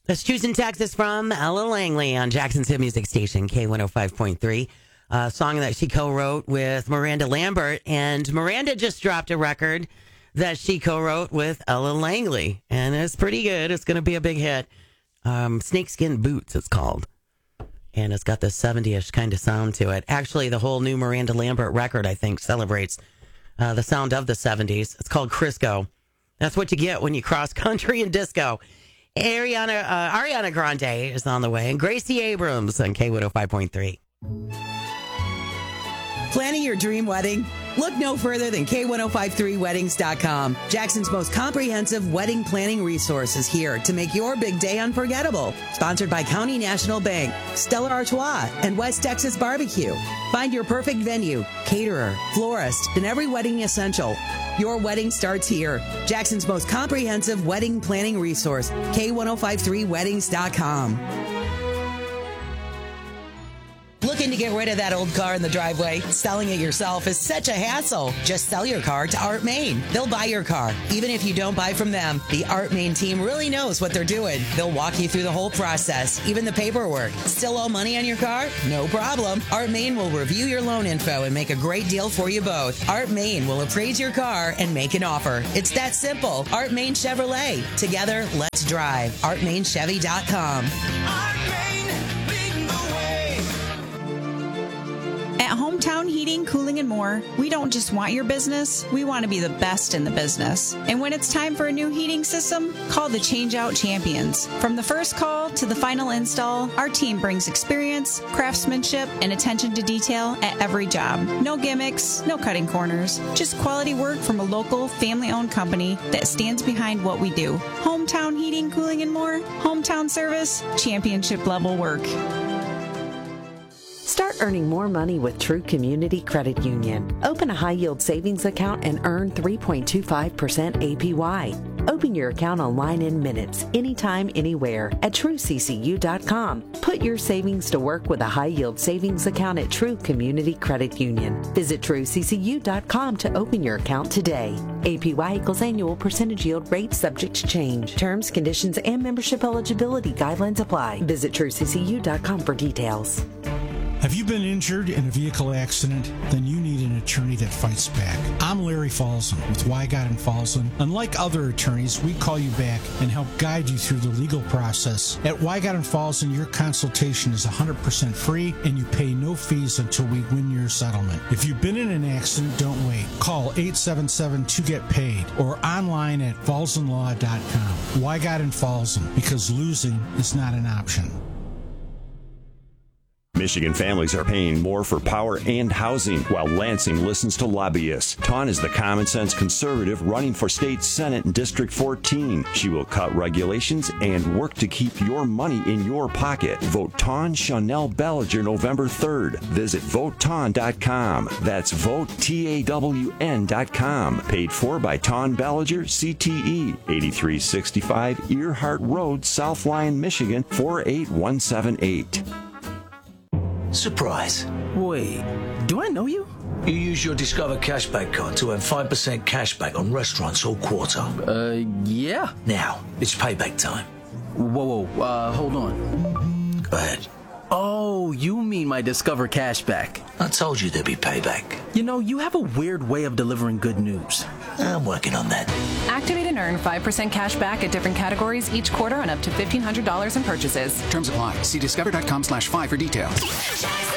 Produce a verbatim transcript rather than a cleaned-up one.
That's Choosing Texas from Ella Langley on Jackson's Hit Music Station, K one oh five point three. A song that she co-wrote with Miranda Lambert. And Miranda just dropped a record that she co-wrote with Ella Langley. And it's pretty good. It's going to be a big hit. Um, Snakeskin Boots, it's called. And it's got this seventy-ish kind of sound to it. Actually, the whole new Miranda Lambert record, I think, celebrates uh, the sound of the seventies. It's called Crisco. That's what you get when you cross country and disco. Ariana uh, Ariana Grande is on the way, and Gracie Abrams on K one oh five point three. Planning your dream wedding? Look no further than K ten fifty-three weddings dot com. Jackson's most comprehensive wedding planning resource is here to make your big day unforgettable. Sponsored by County National Bank, Stella Artois, and West Texas Barbecue. Find your perfect venue, caterer, florist, and every wedding essential. Your wedding starts here. Jackson's most comprehensive wedding planning resource, K ten fifty-three weddings dot com. Looking to get rid of that old car in the driveway? Selling it yourself is such a hassle. Just sell your car to Art Main. They'll buy your car, even if you don't buy from them. The Art Main team really knows what they're doing. They'll walk you through the whole process, even the paperwork. Still owe money on your car? No problem. Art Main will review your loan info and make a great deal for you both. Art Main will appraise your car and make an offer. It's that simple. Art Main Chevrolet. Together, let's drive. art main chevy dot com. At Hometown Heating, Cooling, and More, we don't just want your business, we want to be the best in the business. And when it's time for a new heating system, call the Change-Out Champions. From the first call to the final install, our team brings experience, craftsmanship, and attention to detail at every job. No gimmicks, no cutting corners, just quality work from a local, family-owned company that stands behind what we do. Hometown Heating, Cooling, and More, hometown service, championship-level work. Start earning more money with True Community Credit Union. Open a high-yield savings account and earn three point two five percent A P Y. Open your account online in minutes, anytime, anywhere at true c c u dot com. Put your savings to work with a high-yield savings account at True Community Credit Union. Visit true c c u dot com to open your account today. A P Y equals annual percentage yield rate subject to change. Terms, conditions, and membership eligibility guidelines apply. Visit true c c u dot com for details. Have you been injured in a vehicle accident? Then you need an attorney that fights back. I'm Larry Falzon with Wygott and Falzon. Unlike other attorneys, we call you back and help guide you through the legal process. At Wygott and Falzon, your consultation is one hundred percent free and you pay no fees until we win your settlement. If you've been in an accident, don't wait. Call eight seven seven two get paid or online at falzon law dot com. Wygott and Falzon, because losing is not an option. Michigan families are paying more for power and housing, while Lansing listens to lobbyists. Tawn is the common-sense conservative running for state senate in District fourteen. She will cut regulations and work to keep your money in your pocket. Vote Tawn Chanel Bellinger November third. Visit vote tawn dot com. That's vote T A W N dot com. Paid for by Tawn Bellinger, C T E, eighty-three sixty-five Earhart Road, South Lyon, Michigan, four eight one seven eight. Surprise. Wait, do I know you? You use your Discover Cashback card to earn five percent cashback on restaurants all quarter. Uh, yeah. Now, it's payback time. Whoa, whoa, uh, hold on. Go ahead. Oh, you mean my Discover Cashback. I told you there'd be payback. You know, you have a weird way of delivering good news. I'm working on that. Activate and earn five percent cash back at different categories each quarter on up to fifteen hundred dollars in purchases. Terms apply. See discover dot com slash five for details.